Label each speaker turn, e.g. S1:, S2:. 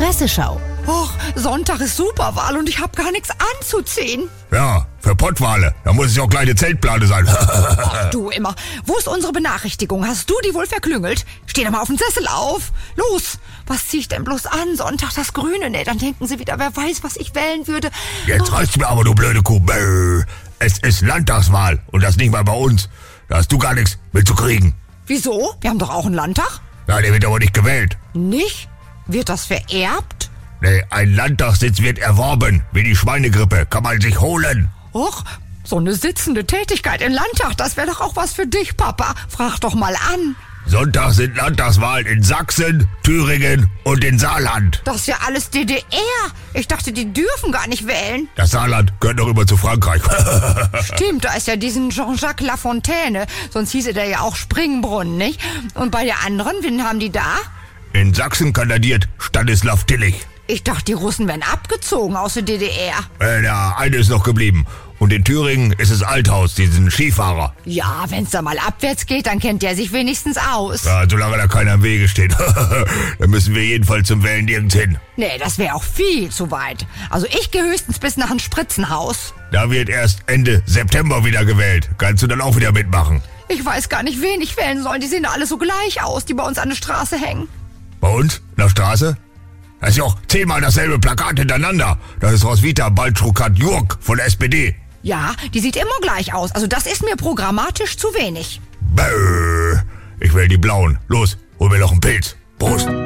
S1: Presseschau.
S2: Och, Sonntag ist Superwahl und ich habe gar nichts anzuziehen.
S3: Ja, für Pottwale. Da muss es ja auch kleine Zeltplane sein.
S2: Ach, du immer. Wo ist unsere Benachrichtigung? Hast du die wohl verklüngelt? Steh doch mal auf den Sessel auf. Los, was zieh ich denn bloß an? Sonntag das Grüne? Nee, dann denken sie wieder, wer weiß, was ich wählen würde.
S3: Jetzt reicht's mir aber, du blöde Kuh. Es ist Landtagswahl und das nicht mal bei uns. Da hast du gar nichts mitzukriegen.
S2: Wieso? Wir haben doch auch einen Landtag.
S3: Ja, der wird aber nicht gewählt.
S2: Nicht? Wird das vererbt?
S3: Nee, ein Landtagssitz wird erworben, wie die Schweinegrippe. Kann man sich holen.
S2: Och, so eine sitzende Tätigkeit im Landtag, das wäre doch auch was für dich, Papa. Frag doch mal an.
S3: Sonntag sind Landtagswahlen in Sachsen, Thüringen und in Saarland.
S2: Das ist ja alles DDR. Ich dachte, die dürfen gar nicht wählen.
S3: Das Saarland gehört noch immer zu Frankreich.
S2: Stimmt, da ist ja diesen Jean-Jacques Lafontaine. Sonst hieße der ja auch Springbrunnen, nicht? Und bei der anderen, wen haben die da?
S3: In Sachsen kandidiert Stanislav Tillich.
S2: Ich dachte, die Russen wären abgezogen aus der DDR.
S3: Ja, eine ist noch geblieben. Und in Thüringen ist es Althaus, diesen Skifahrer.
S2: Ja, wenn's da mal abwärts geht, dann kennt der sich wenigstens aus.
S3: Ja, solange da keiner im Wege steht. Dann müssen wir jedenfalls zum Wählen nirgends hin.
S2: Nee, das wäre auch viel zu weit. Also ich gehe höchstens bis nach ein Spritzenhaus.
S3: Da wird erst Ende September wieder gewählt. Kannst du dann auch wieder mitmachen?
S2: Ich weiß gar nicht, wen ich wählen soll. Die sehen alle so gleich aus, die bei uns an der Straße hängen.
S3: Bei uns? In der Straße? Das ist ja auch 10-mal dasselbe Plakat hintereinander. Das ist Roswitha Baltrukat-Jurk von der SPD.
S2: Ja, die sieht immer gleich aus. Also das ist mir programmatisch zu wenig.
S3: Ich will die blauen. Los, hol mir noch einen Pilz. Prost.